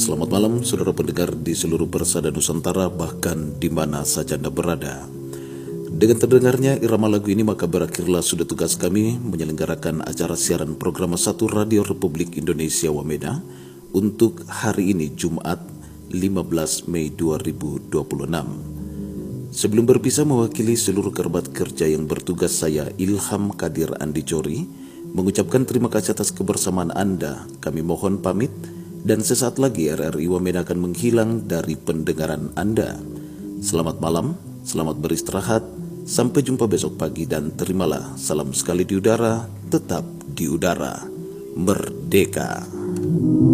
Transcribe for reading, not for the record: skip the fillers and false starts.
Selamat malam saudara pendengar di seluruh persada Nusantara, bahkan di mana saja Anda berada. Dengan terdengarnya irama lagu ini maka berakhirlah sudah tugas kami menyelenggarakan acara siaran program 1 Radio Republik Indonesia Wamena untuk hari ini Jumat 15 Mei 2026. Sebelum berpisah mewakili seluruh kerabat kerja yang bertugas, saya Ilham Kadir Andi Jori mengucapkan terima kasih atas kebersamaan Anda. Kami mohon pamit dan sesaat lagi RRI Wamena akan menghilang dari pendengaran Anda. Selamat malam, selamat beristirahat, sampai jumpa besok pagi dan terimalah salam sekali di udara, tetap di udara, merdeka.